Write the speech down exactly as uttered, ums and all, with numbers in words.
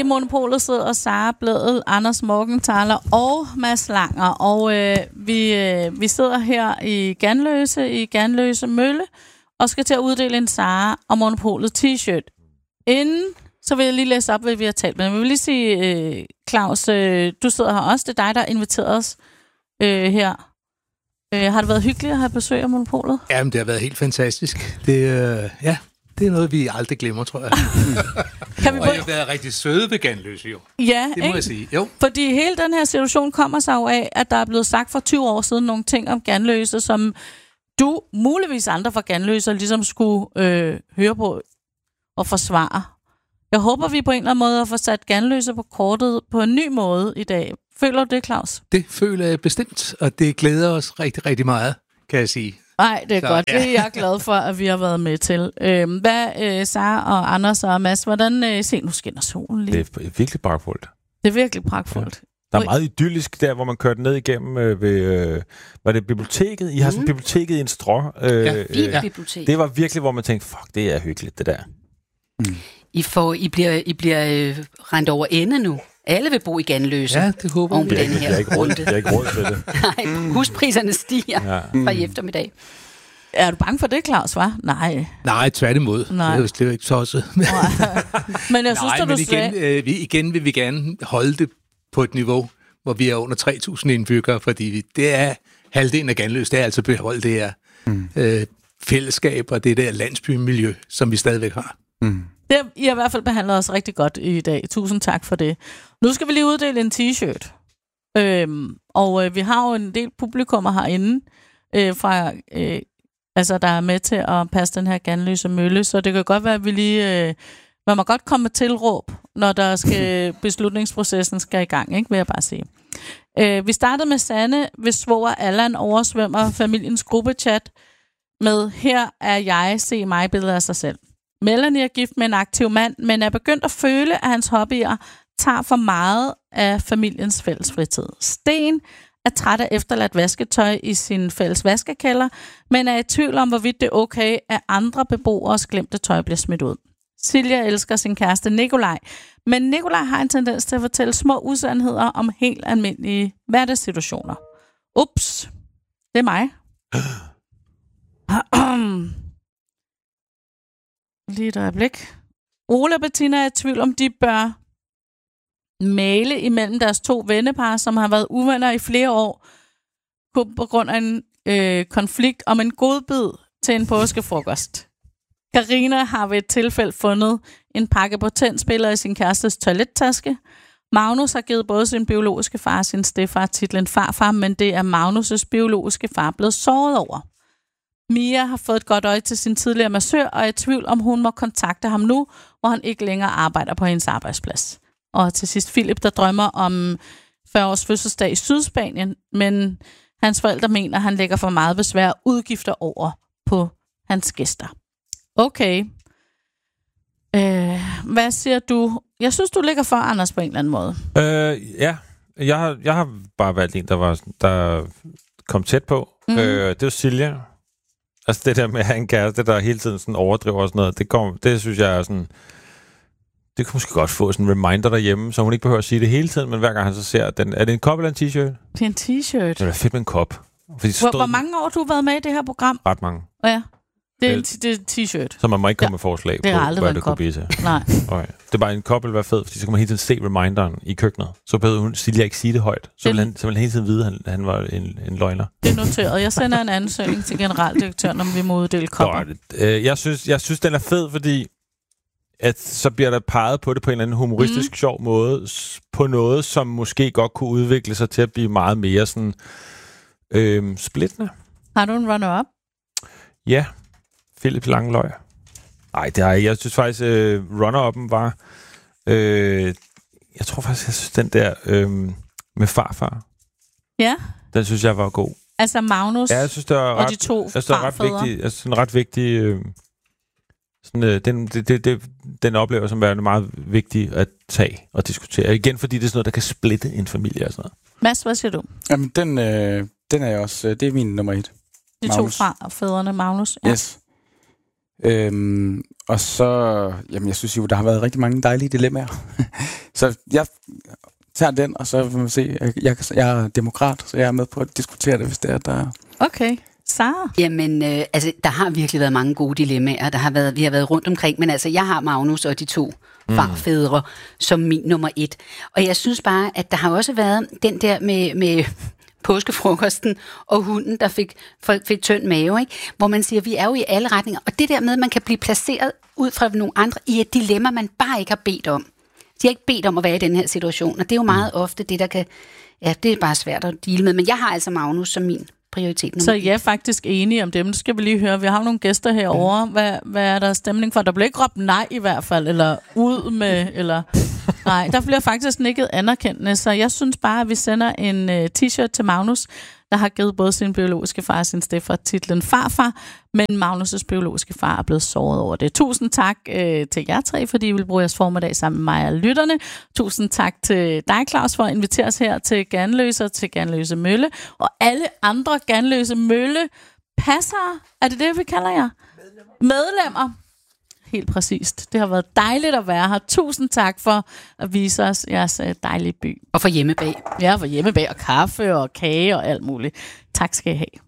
Monopolet sidder Sara Blædel, Anders Morgenthaler og Mads Langer. Og øh, vi, øh, vi sidder her i Ganløse, i Ganløse Mølle, og skal til at uddele en Sara og Monopolet t-shirt. Inden, så vil jeg lige læse op, hvad vi har talt med. Jeg vil lige sige, øh, Claus, øh, du sidder her også. Det er dig, der har inviteret os øh, her. Øh, har det været hyggeligt at have besøg af Monopolet? Jamen, det har været helt fantastisk. Det, øh, ja, det er noget, vi aldrig glemmer, tror jeg. Kan vi og jeg har været rigtig søde ved Ganløse, jo. Ja, det må ikke? jeg sige. Jo. Fordi hele den her situation kommer sig jo af, at der er blevet sagt for tyve år siden nogle ting om Ganløse, som du, muligvis andre fra Ganløse, ligesom skulle øh, høre på og forsvare. Jeg håber, vi på en eller anden måde har fået sat Ganløse på kortet på en ny måde i dag. Føler du det, Claus? Det føler jeg bestemt, og det glæder os rigtig, rigtig meget, kan jeg sige. Nej, det er Så, godt. ja. Det er jeg glad for, at vi har været med til. Øhm, hvad, øh, Sara og Anders og Mads, hvordan øh, se, nu skinner solen lige. Det er virkelig pragtfuldt. Det er virkelig pragtfuldt. Ja. Der er meget idyllisk der, hvor man kørte ned igennem øh, ved, øh, var det biblioteket? I har sådan mm. biblioteket i en strå. Øh, ja, fint øh, bibliotek. Det var virkelig, hvor man tænkte, fuck, det er hyggeligt, det der. Mm. I, får, I bliver, I bliver øh, rendt over ende nu. Alle vil bo i Ganløse. Ja, det håber jeg. Jeg har ikke råd, jeg har ikke råd til det. Nej, huspriserne stiger ja. fra i eftermiddag. Er du bange for det, Claus, hva'? Nej. Nej, tværtimod. Nej. Det er jo slet ikke tosset. Men jeg synes, Nej, at men du igen, sagde... øh, vi, igen vil vi gerne holde det på et niveau, hvor vi er under tre tusind indbyggere, fordi vi, det er halvdelen af Ganløse, det er altså beholdt det her mm. øh, fællesskab og det der landsbymiljø, som vi stadigvæk har. Mm. Det, I har i hvert fald behandlet os rigtig godt i dag. Tusind tak for det. Nu skal vi lige uddele en t-shirt. Øhm, og øh, vi har jo en del publikummer herinde, øh, fra, øh, altså, der er med til at passe den her Ganløse Mølle, så det kan godt være, at vi lige... Øh, man må godt komme med tilråb, når der skal, beslutningsprocessen skal i gang, ikke, vil jeg bare sige. Øh, vi startede med Sanne, hvis svoger Allan oversvømmer familiens gruppechat med, her er jeg, se mig billeder af sig selv. Melanie er gift med en aktiv mand, men er begyndt at føle, at hans hobbyer tager for meget af familiens fælles fritid. Sten er træt af efterladt vasketøj i sin fælles vaskekælder, men er i tvivl om, hvorvidt det er okay, at andre beboeres glemte tøj bliver smidt ud. Silja elsker sin kæreste Nikolaj, men Nikolaj har en tendens til at fortælle små usandheder om helt almindelige hverdagssituationer. Ups, det er mig. Lige et øjeblik. Ole og Bettina er i tvivl om, de bør male imellem deres to vennepar, som har været uvenner i flere år, på grund af en øh, konflikt om en godbid til en påskefrokost. Karina har ved et tilfælde fundet en pakke potentspillere i sin kærestes toilettaske. Magnus har givet både sin biologiske far og sin stedfar titlen farfar, men det er Magnus' biologiske far blevet såret over. Mia har fået et godt øje til sin tidligere massør, og er i tvivl om, hun må kontakte ham nu, hvor han ikke længere arbejder på hendes arbejdsplads. Og til sidst Philip, der drømmer om fyrre års fødselsdag i Sydspanien, men hans forældre mener, at han lægger for meget besvær og udgifter over på hans gæster. Okay. Øh, hvad siger du? Jeg synes, du ligger for, Anders, på en eller anden måde. Øh, ja, jeg har, jeg har bare valgt en, der, var, der kom tæt på. Mm. Øh, det var Silja. Altså det der med at have en kæreste, der hele tiden sådan overdriver og sådan noget, det, kom, det synes jeg er sådan... Det kan måske godt få sådan en reminder derhjemme, så hun ikke behøver at sige det hele tiden, men hver gang han så ser den... Er det en kop eller en t-shirt? Det er en t-shirt. Det er fedt med en kop. Hvor, hvor mange år har du været med i det her program? Ret mange. Ja. Det er en, det er en t-shirt. Så man må ikke komme ja. med forslag det på, hvad det kunne blive til. Nej. Okay. Det er bare en kop, eller være fed, fordi så kan man hele tiden se reminderen i køkkenet. Så behøver hun Silja ikke sige det højt. Så vil han, så vil han hele tiden vide, at han, han var en, en løgner. Det er noteret. Jeg sender en ansøgning til generaldirektøren, om vi må uddele kopper. Godt. Øh, jeg, synes, jeg synes, den er fed, fordi at så bliver der peget på det på en eller anden humoristisk, mm. sjov måde, på noget, som måske godt kunne udvikle sig til at blive meget mere sådan øh, splittende. Har du en runner-up? Ja. Philip Langløg. Nej, det har jeg. Jeg synes faktisk, øh, runner-up'en var... Øh, jeg tror faktisk, jeg synes, den der øh, med farfar. Ja. Den synes jeg var god. Altså Magnus ja, jeg synes, det og ret, de to jeg synes, det er ret vigtig, jeg synes, en ret vigtig... Øh, sådan, øh, den, det, det, det, den oplever som værende meget vigtig at tage og diskutere. Igen, fordi det er sådan noget, der kan splitte en familie og sådan noget. Mads, hvad siger du? Jamen, den, øh, den er jeg også... Det er min nummer et. De Magnus. to fra fædrene, Magnus. Ja. Yes. Øhm, og så, jamen jeg synes jo, der har været rigtig mange dejlige dilemmaer. Så jeg tager den, og så vil man se, jeg, jeg, jeg er demokrat, så jeg er med på at diskutere det, hvis det er, der... Okay. Sara? Jamen, øh, altså, der har virkelig været mange gode dilemmaer. Der har været, vi har været rundt omkring, men altså, jeg har Magnus og de to mm. farfædre som min nummer et. Og jeg synes bare, at der har også været den der med... med påskefrokosten og hunden, der fik, fik tynd mave, ikke? Hvor man siger, vi er jo i alle retninger. Og det der med, at man kan blive placeret ud fra nogle andre i et dilemma, man bare ikke har bedt om. De har ikke bedt om at være i den her situation, og det er jo meget ofte det, der kan... Ja, det er bare svært at deale med. Men jeg har altså Magnus som min prioritet. Så jeg er faktisk enige om dem. Nu skal vi lige høre. Vi har nogle gæster herovre. Hvad, hvad er der stemning for? Der bliver ikke råbt nej i hvert fald, eller ud med, eller... Nej, der bliver faktisk nikket anerkendende, så jeg synes bare, at vi sender en uh, t-shirt til Magnus, der har givet både sin biologiske far og sin stedfar titlen farfar, men Magnus' biologiske far er blevet såret over det. Tusind tak uh, til jer tre, fordi I vil bruge jeres formiddag sammen med mig og lytterne. Tusind tak til dig, Claus, for at invitere os her til Ganløse, til Ganløse Mølle, og alle andre Ganløse Mølle passere. Er det det, vi kalder jer? Medlemmer. Medlemmer. Helt præcist. Det har været dejligt at være her. Tusind tak for at vise os jeres dejlige by. Og for hjemmebag. Ja, for hjemmebag og kaffe og kage og alt muligt. Tak skal I have.